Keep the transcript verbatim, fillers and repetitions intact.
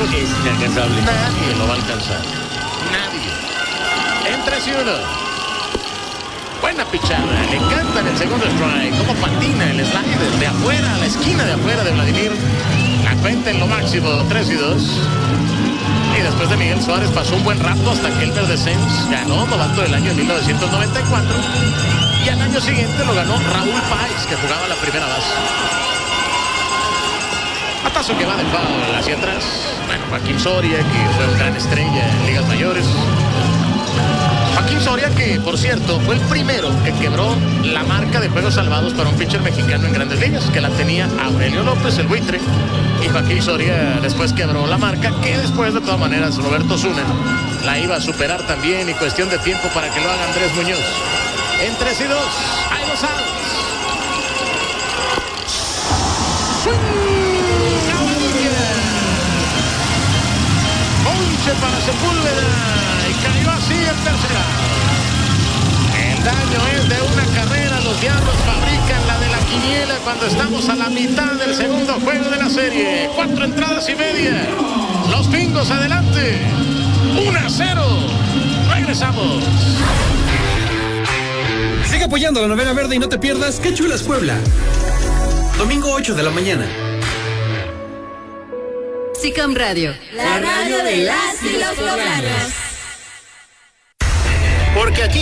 es inalcanzable. Nadie lo va a alcanzar. Nadie. En tres y uno. Buena pichada. Le encanta en el segundo strike. Cómo patina el slider de afuera a la esquina de afuera de Vladimir. La cuenta en lo máximo. tres y dos. Y después de Miguel Suárez pasó un buen rato hasta que Elmer Descens ganó novato del año en mil novecientos noventa y cuatro. Y al año siguiente lo ganó Raúl Páez, que jugaba la primera base. Patazo que va de foul hacia atrás. Bueno, Joaquín Soria, que fue una gran estrella en ligas mayores. Joaquín Soria, que por cierto fue el primero que quebró la marca de juegos salvados para un pitcher mexicano en Grandes Ligas, que la tenía Aurelio López, el buitre. Y Joaquín Soria después quebró la marca, que después de todas maneras Roberto Osuna la iba a superar también, y cuestión de tiempo para que lo haga Andrés Muñoz. En tres y dos, hay los outs. Ponche para Sepúlveda y cayó así en tercera. El daño es de una carrera. Los Diablos fabrican la de la quiniela cuando estamos a la mitad del segundo juego de la serie. Cuatro entradas y media. Los Pingos adelante. uno a cero. Regresamos. Sigue apoyando la novena verde y no te pierdas Qué Chulas Puebla. Domingo ocho de la mañana. S I C A M Radio, la radio de las y los poblanos. Porque aquí